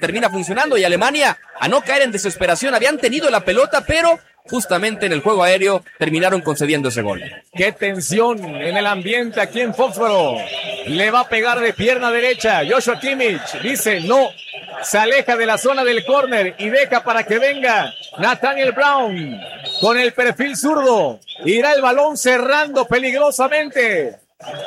termina funcionando y Alemania, a no caer en desesperación, habían tenido la pelota, pero justamente en el juego aéreo terminaron concediendo ese gol. Qué tensión en el ambiente aquí en Foxboro. Le va a pegar de pierna derecha. Joshua Kimmich dice no. Se aleja de la zona del córner y deja para que venga Nathaniel Brown con el perfil zurdo. Irá el balón cerrando peligrosamente.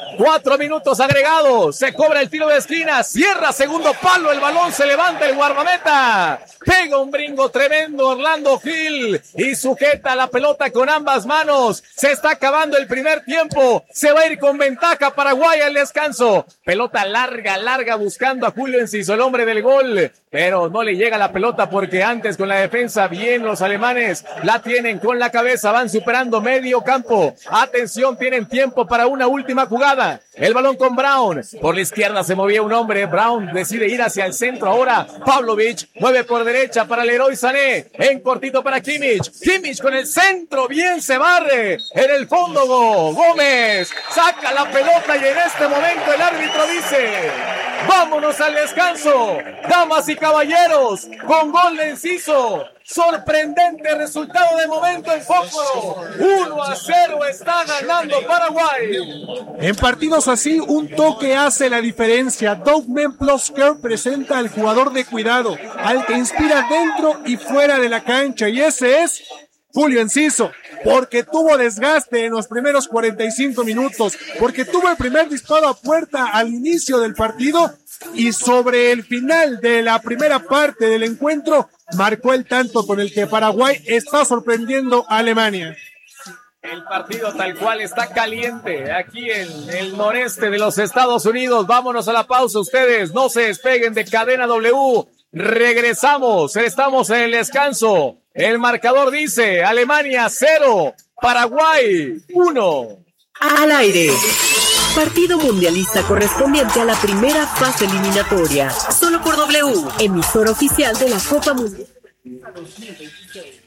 4 minutos agregados, se cobra el tiro de esquina, cierra segundo palo, el balón se levanta el guardameta, pega un brinco tremendo Orlando Hill y sujeta la pelota con ambas manos. Se está acabando el primer tiempo, se va a ir con ventaja Paraguay al descanso. Pelota larga buscando a Julio Enciso, el hombre del gol, pero no le llega la pelota porque antes con la defensa bien los alemanes la tienen con la cabeza, van superando medio campo. Atención, tienen tiempo para una última jugada. El balón con Brown. Por la izquierda se movía un hombre. Brown decide ir hacia el centro ahora. Pavlovic mueve por derecha para Leroy Sané. En cortito para Kimmich. Kimmich con el centro. Bien se barre. En el fondo Gómez. Saca la pelota y en este momento el árbitro dice: vámonos al descanso. Damas y caballeros, con gol de Enciso. Sorprendente resultado de momento en Foxboro. 1-0 está ganando Paraguay. En partidos así, un toque hace la diferencia. Dogman Plus Care presenta al jugador de cuidado, al que inspira dentro y fuera de la cancha, y ese es Julio Enciso, porque tuvo desgaste en los primeros 45 minutos, porque tuvo el primer disparo a puerta al inicio del partido y sobre el final de la primera parte del encuentro marcó el tanto con el que Paraguay está sorprendiendo a Alemania. El partido tal cual está caliente aquí en el noreste de los Estados Unidos. Vámonos a la pausa, ustedes no se despeguen de Cadena W. Regresamos, estamos en el descanso. El marcador dice Alemania 0, Paraguay 1. Al aire. Partido mundialista correspondiente a la primera fase eliminatoria. Solo por W, emisora oficial de la Copa Mundial 2026.